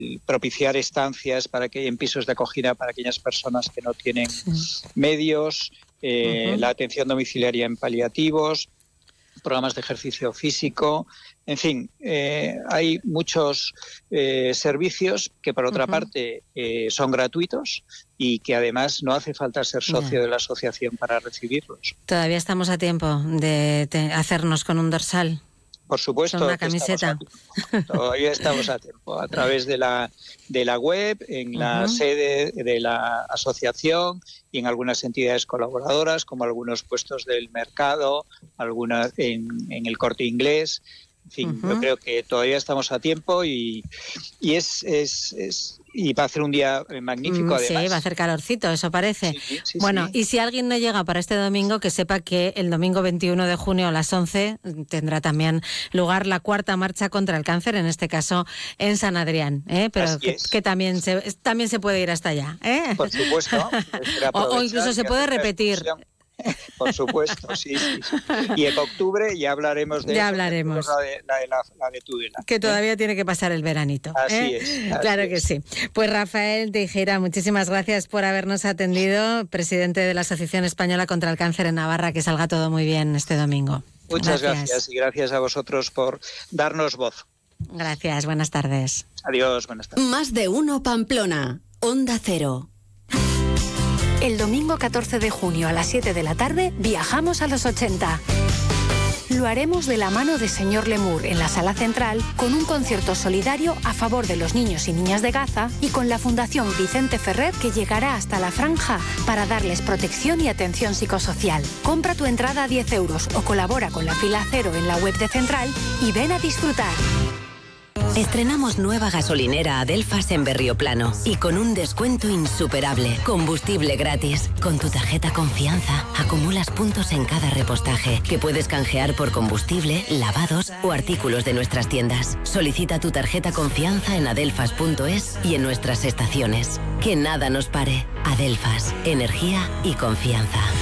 propiciar estancias en pisos de acogida para aquellas personas que no tienen medios, la atención domiciliaria en paliativos, programas de ejercicio físico, en fin, hay muchos servicios que por otra parte son gratuitos y que además no hace falta ser socio de la asociación para recibirlos. Todavía estamos a tiempo de hacernos con un dorsal. Por supuesto. Con una camiseta. Todavía estamos a tiempo. A través de la web, en la sede de la asociación y en algunas entidades colaboradoras, como algunos puestos del mercado, algunas en el Corte Inglés. En fin, yo creo que todavía estamos a tiempo y va a ser un día magnífico además. Sí, va a hacer calorcito, eso parece. Sí, bueno, y si alguien no llega para este domingo, que sepa que el domingo 21 de junio a las 11 tendrá también lugar la cuarta marcha contra el cáncer, en este caso en San Adrián, pero que también se puede ir hasta allá. Por supuesto. o incluso se puede repetir. Por supuesto, sí. Y en octubre ya hablaremos de la de Tudela. Que todavía tiene que pasar el veranito. Así es. Claro que sí. Pues Rafael Teijeira, muchísimas gracias por habernos atendido, presidente de la Asociación Española contra el Cáncer en Navarra. Que salga todo muy bien este domingo. Muchas gracias y gracias a vosotros por darnos voz. Gracias, buenas tardes. Adiós, buenas tardes. Más de uno Pamplona, Onda Cero. El domingo 14 de junio a las 7 de la tarde viajamos a los 80. Lo haremos de la mano de Señor Lemur en la Sala Central con un concierto solidario a favor de los niños y niñas de Gaza y con la Fundación Vicente Ferrer que llegará hasta la franja para darles protección y atención psicosocial. Compra tu entrada a 10 euros o colabora con la Fila Cero en la web de Central y ven a disfrutar. Estrenamos nueva gasolinera Adelfas en Berrioplano y con un descuento insuperable. Combustible gratis. Con tu tarjeta Confianza acumulas puntos en cada repostaje que puedes canjear por combustible, lavados o artículos de nuestras tiendas. Solicita tu tarjeta Confianza en adelfas.es y en nuestras estaciones. Que nada nos pare. Adelfas, energía y confianza.